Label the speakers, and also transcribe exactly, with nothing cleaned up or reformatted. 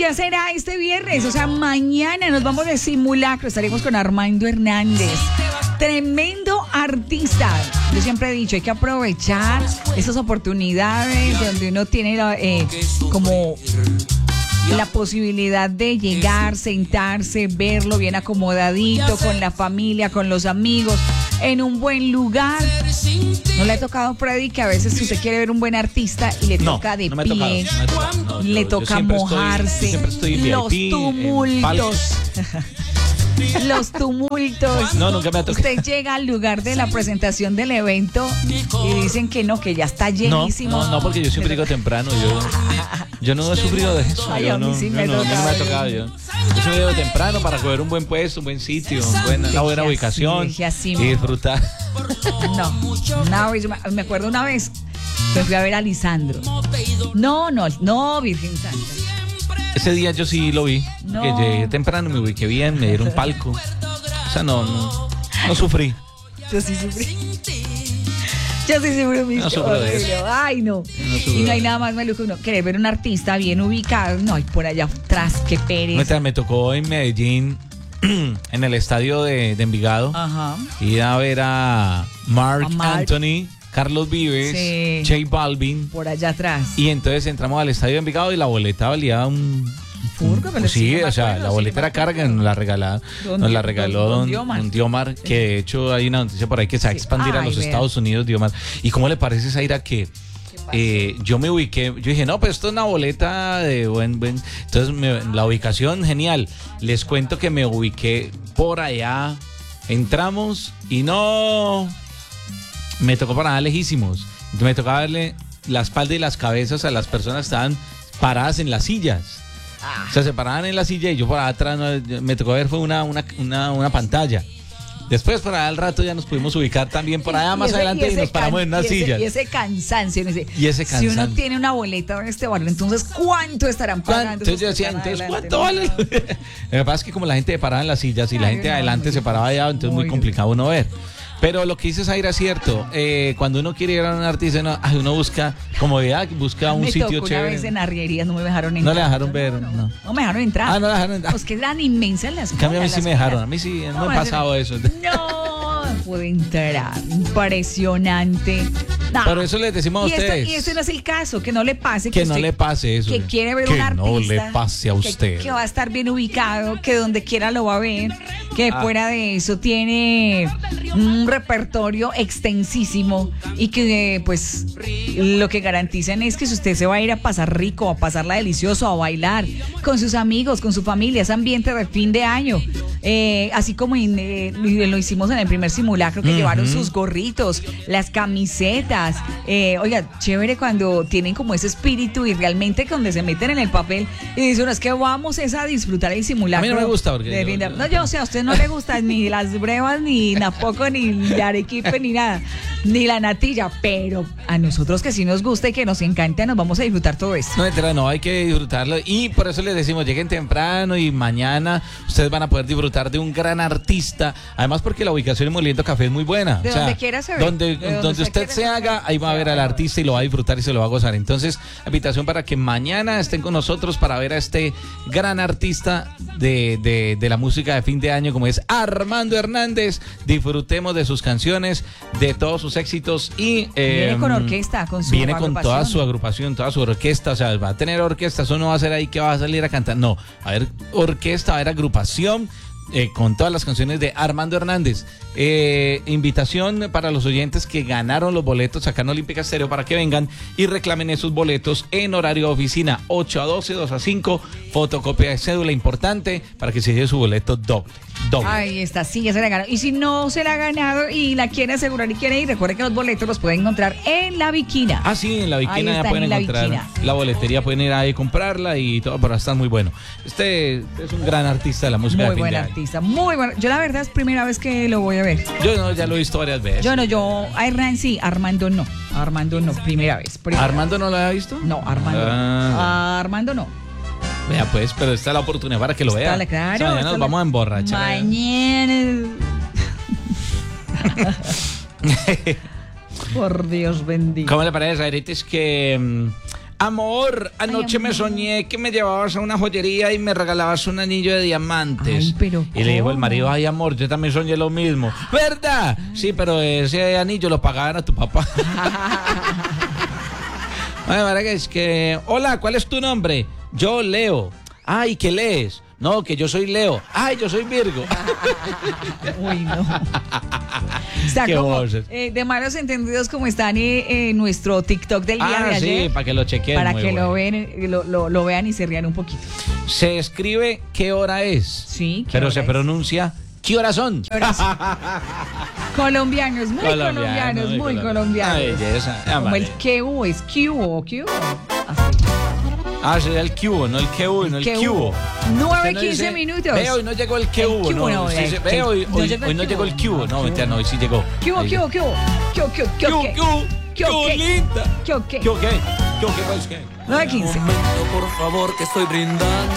Speaker 1: ya será este viernes, o sea, mañana nos vamos de simulacro. Estaremos con Armando Hernández. Tremendo artista. Yo siempre he dicho, hay que aprovechar esas oportunidades donde uno tiene eh, como la posibilidad de llegar, sentarse, verlo bien acomodadito, con la familia, con los amigos, en un buen lugar. ¿No le ha tocado, Freddy, que a veces usted quiere ver un buen artista y le
Speaker 2: no,
Speaker 1: toca de
Speaker 2: no me
Speaker 1: pie,
Speaker 2: ha tocado, no me ha tocado, no,
Speaker 1: le
Speaker 2: yo,
Speaker 1: toca
Speaker 2: yo
Speaker 1: mojarse,
Speaker 2: estoy, estoy
Speaker 1: los
Speaker 2: V I P,
Speaker 1: tumultos, los tumultos.
Speaker 2: No, nunca me ha tocado.
Speaker 1: Usted llega al lugar de la presentación del evento y dicen que no, que ya está llenísimo.
Speaker 2: No, no, no, porque yo siempre digo temprano. Yo, yo no he sufrido de eso.
Speaker 1: Ay,
Speaker 2: yo
Speaker 1: a mí
Speaker 2: no,
Speaker 1: sí
Speaker 2: yo
Speaker 1: me
Speaker 2: no,
Speaker 1: ha
Speaker 2: no me ha
Speaker 1: tocado.
Speaker 2: tocado. Yo, yo siempre digo temprano para coger un buen puesto, un buen sitio, un buen, una buena
Speaker 1: Deje
Speaker 2: ubicación
Speaker 1: así, deje así,
Speaker 2: y
Speaker 1: mamá.
Speaker 2: disfrutar.
Speaker 1: No, una vez, me acuerdo una vez que fui a ver a Lisandro. No, no, no, Virgen Santa.
Speaker 2: Ese día yo sí lo vi.
Speaker 1: No.
Speaker 2: Que llegué temprano, me ubiqué bien, me dieron palco. O sea, no, no, no sufrí.
Speaker 1: Yo sí sufrí. Yo sí sufrí mi
Speaker 2: No sufro de eso.
Speaker 1: Ay, no.
Speaker 2: No sufro
Speaker 1: Y no
Speaker 2: de
Speaker 1: hay
Speaker 2: eso.
Speaker 1: nada más maluco que uno querer ver un artista bien ubicado. No, y por allá atrás, qué pereza.
Speaker 2: Mientras me tocó en Medellín, en el estadio de, de Envigado,
Speaker 1: Ajá.
Speaker 2: ir a ver a Mark,
Speaker 1: A Mark.
Speaker 2: Anthony, Carlos Vives,
Speaker 1: Sí.
Speaker 2: J Balvin.
Speaker 1: Por allá atrás.
Speaker 2: Y entonces entramos al estadio de Envigado y la boleta valía un...
Speaker 1: Furgo, pero
Speaker 2: sí,
Speaker 1: sí, no me
Speaker 2: o sea,
Speaker 1: acuerdo,
Speaker 2: la
Speaker 1: sí,
Speaker 2: boleta
Speaker 1: me
Speaker 2: era carga, nos la, regalaba,
Speaker 1: Don
Speaker 2: nos la
Speaker 1: Dio-
Speaker 2: regaló
Speaker 1: don- don
Speaker 2: don,
Speaker 1: Diomar.
Speaker 2: don Diomar, que de hecho hay una noticia por ahí que se va a
Speaker 1: Sí.
Speaker 2: expandir a
Speaker 1: Ay,
Speaker 2: los
Speaker 1: vea.
Speaker 2: Estados Unidos, Diomar. ¿Y cómo le parece, Zaira, que eh, yo me ubiqué? Yo dije, no, pues esto es una boleta de buen... buen. Entonces, me- la ubicación, genial. Les cuento que me ubiqué por allá, entramos y no... Me tocó para nada lejísimos. Me tocaba darle la espalda y las cabezas a las personas que estaban paradas en las sillas. O sea, se paraban en la silla y yo por atrás no, me tocó ver fue una, una, una, una pantalla. Después por allá al rato ya nos pudimos ubicar también por allá
Speaker 1: Y
Speaker 2: más
Speaker 1: ese-
Speaker 2: adelante y,
Speaker 1: ese
Speaker 2: nos paramos
Speaker 1: can-
Speaker 2: en una
Speaker 1: y ese-
Speaker 2: silla.
Speaker 1: Y ese cansancio. ¿No?
Speaker 2: Y ese
Speaker 1: Si uno
Speaker 2: cansancio.
Speaker 1: tiene una boleta en este barrio, entonces ¿cuánto estarán pagando?
Speaker 2: Entonces yo
Speaker 1: esos que
Speaker 2: decía,
Speaker 1: están
Speaker 2: entonces
Speaker 1: adelante?
Speaker 2: ¿cuánto vale? Lo que pasa es que como la gente paraba en las sillas y la
Speaker 1: Ay,
Speaker 2: gente
Speaker 1: no,
Speaker 2: adelante
Speaker 1: muy
Speaker 2: se paraba allá, entonces
Speaker 1: muy
Speaker 2: muy complicado uno ver. Pero lo que dice Zaira es cierto. Eh, cuando uno quiere ir a un artista, uno, ay, uno busca comodidad, busca un
Speaker 1: me
Speaker 2: sitio
Speaker 1: tocó una
Speaker 2: chévere.
Speaker 1: vez en arrierías, no me dejaron entrar.
Speaker 2: No le dejaron ver,
Speaker 1: No,
Speaker 2: no.
Speaker 1: no me dejaron entrar.
Speaker 2: Ah, no le dejaron entrar.
Speaker 1: Pues que eran inmensas las
Speaker 2: En cambio a mí
Speaker 1: colas,
Speaker 2: sí me
Speaker 1: las
Speaker 2: dejaron,
Speaker 1: colas.
Speaker 2: a mí sí, no,
Speaker 1: No,
Speaker 2: me ha pasado eso.
Speaker 1: No, pude entrar. Impresionante. No.
Speaker 2: Por eso les decimos a
Speaker 1: y esto-
Speaker 2: ustedes
Speaker 1: y este no es el caso, que no le pase.
Speaker 2: que no
Speaker 1: usted-
Speaker 2: le pase eso.
Speaker 1: Que quiere ver
Speaker 2: que
Speaker 1: un artista.
Speaker 2: no le pase a
Speaker 1: que-
Speaker 2: usted.
Speaker 1: Que, va a estar bien ubicado, que donde quiera lo va a ver. Que
Speaker 2: Ah.
Speaker 1: fuera de eso tiene un repertorio extensísimo. Y que pues lo que garantizan es que si usted se va a ir a pasar rico, a pasarla delicioso, a bailar con sus amigos, con su familia, ese ambiente de fin de año. Eh, así como en, eh, lo hicimos en el primer simulacro, que
Speaker 2: Ujú.
Speaker 1: llevaron sus gorritos, las camisetas. Eh, oiga, chévere cuando tienen como ese espíritu y realmente cuando se meten en el papel y dicen, "No, es que vamos es a disfrutar el simulacro".
Speaker 2: A mí no me gusta porque
Speaker 1: de
Speaker 2: yo-
Speaker 1: fin de-
Speaker 2: yo-
Speaker 1: no, yo, o sea, a usted no le gustan ni las brevas, ni tampoco, ni el arequipe, ni nada, ni la natilla, pero a nosotros que sí nos gusta y que nos encanta, nos vamos a disfrutar todo esto.
Speaker 2: No, entera, no, hay que disfrutarlo. Y por eso les decimos, lleguen temprano y mañana ustedes van a poder disfrutar de un gran artista. Además porque la ubicación en Moliendo Café es muy buena.
Speaker 1: De
Speaker 2: O sea,
Speaker 1: donde quiera se ve.
Speaker 2: Donde,
Speaker 1: De donde
Speaker 2: donde
Speaker 1: usted
Speaker 2: usted
Speaker 1: quiera
Speaker 2: se
Speaker 1: se
Speaker 2: haga,
Speaker 1: ve.
Speaker 2: ahí va a
Speaker 1: Se
Speaker 2: ver
Speaker 1: va
Speaker 2: al
Speaker 1: a ver.
Speaker 2: artista y lo va a disfrutar y se lo va a gozar. Entonces, invitación para que mañana estén con nosotros para ver a este gran artista de, de, de la música de fin de año como es Armando Hernández. Disfrutemos de sus canciones, de todos sus éxitos y... eh,
Speaker 1: Viene con orquesta, con su
Speaker 2: Viene con
Speaker 1: agrupación.
Speaker 2: toda su agrupación, toda su orquesta, o sea, va a tener orquesta, eso no va a ser ahí que va a salir a cantar, no, a ver orquesta, a ver agrupación, eh, con todas las canciones de Armando Hernández. Eh, invitación para los oyentes que ganaron los boletos acá en Olímpica Estéreo para que vengan y reclamen esos boletos en horario de oficina, ocho a doce, dos a cinco, fotocopia de cédula importante para que se lleve su boleto doble. Doble.
Speaker 1: Ahí está, sí, ya se la ganó. Y si no se la ha ganado y la quiere asegurar y quiere ir, recuerde que los boletos los pueden encontrar en La Viquina.
Speaker 2: Ah, sí, en La
Speaker 1: Ahí
Speaker 2: Viquina ya
Speaker 1: están,
Speaker 2: pueden
Speaker 1: en La
Speaker 2: encontrar
Speaker 1: Viquina.
Speaker 2: la boletería, pueden ir ahí a comprarla y todo, pero está muy bueno. Este es un gran artista de la música
Speaker 1: Muy
Speaker 2: de fin
Speaker 1: buen
Speaker 2: de año.
Speaker 1: artista, muy bueno. Yo la verdad es primera vez que lo voy a ver.
Speaker 2: Yo no, ya lo he visto varias veces.
Speaker 1: Yo no, yo, a Hernán sí, Armando no. Armando no, primera vez. primera
Speaker 2: ¿Armando no lo había visto?
Speaker 1: vez. No, Armando no.
Speaker 2: Ah.
Speaker 1: Armando no.
Speaker 2: Vea pues, pero esta es la oportunidad para que lo vea.
Speaker 1: Está la- claro,
Speaker 2: O sea, mañana
Speaker 1: está
Speaker 2: nos
Speaker 1: la-
Speaker 2: vamos a emborrachar.
Speaker 1: Mañana. Por Dios bendito.
Speaker 2: ¿Cómo le parece, Zairitis, que mm, Amor, anoche
Speaker 1: Ay,
Speaker 2: me
Speaker 1: amor.
Speaker 2: soñé que me llevabas a una joyería y me regalabas un anillo de diamantes.
Speaker 1: Ay, pero
Speaker 2: y le dijo el
Speaker 1: ¿cómo?
Speaker 2: marido, ay, amor, yo también soñé lo mismo. ¿Verdad? Sí, pero ese anillo lo pagaban a tu papá. Ay, para que es que... Hola, ¿cuál es tu nombre? Yo, Leo. Ay, ¿qué lees? No, que yo soy Leo. Ay, yo soy Virgo.
Speaker 1: Uy, no. Está
Speaker 2: Qué
Speaker 1: como
Speaker 2: voces.
Speaker 1: eh, de malos entendidos como están en nuestro TikTok del día
Speaker 2: Ah,
Speaker 1: de ayer.
Speaker 2: sí, para que lo chequeen.
Speaker 1: Para
Speaker 2: muy
Speaker 1: que lo,
Speaker 2: bueno.
Speaker 1: ven, eh, lo, lo, lo vean y se rían un poquito.
Speaker 2: Se escribe qué hora es.
Speaker 1: Sí, ¿qué
Speaker 2: Pero
Speaker 1: hora
Speaker 2: se
Speaker 1: es?
Speaker 2: pronuncia ¿qué horas son?
Speaker 1: Ahora sí. Colombianos, muy
Speaker 2: Colombiano,
Speaker 1: colombianos,
Speaker 2: muy
Speaker 1: muy
Speaker 2: colombiano.
Speaker 1: colombianos.
Speaker 2: Ay, belleza. Ah,
Speaker 1: Como el
Speaker 2: vale.
Speaker 1: que hubo, es que hubo, que hubo. Así.
Speaker 2: Ah, sería el que hubo, no el que hubo, no el
Speaker 1: ¿Qué
Speaker 2: que hubo.
Speaker 1: hubo? nueve,
Speaker 2: Usted no
Speaker 1: quince
Speaker 2: dice,
Speaker 1: minutos.
Speaker 2: Ve, hoy no llegó el que
Speaker 1: El
Speaker 2: hubo,
Speaker 1: que hubo,
Speaker 2: no.
Speaker 1: no,
Speaker 2: Sí,
Speaker 1: el
Speaker 2: sí,
Speaker 1: que-
Speaker 2: ve, hoy,
Speaker 1: no
Speaker 2: hoy,
Speaker 1: llegó el
Speaker 2: hoy no
Speaker 1: que
Speaker 2: llegó el
Speaker 1: hubo.
Speaker 2: que hubo. No, mentira, no, hoy sí llegó.
Speaker 1: ¿Qué hubo,
Speaker 2: Ahí
Speaker 1: qué
Speaker 2: ya.
Speaker 1: hubo, qué hubo? ¿Qué hubo, qué hubo, qué
Speaker 2: ¿Qué
Speaker 1: hubo,
Speaker 2: hubo,
Speaker 1: qué
Speaker 2: qué hubo?
Speaker 1: ¿Qué
Speaker 2: ¿Qué
Speaker 1: hubo,
Speaker 2: hubo,
Speaker 1: qué?
Speaker 2: linda?
Speaker 1: ¿Qué hubo, qué?
Speaker 2: ¿Qué hubo, qué? ¿Qué hubo, qué, pues, qué?
Speaker 1: nueve, quince.
Speaker 3: Momento, por favor, que estoy brindando.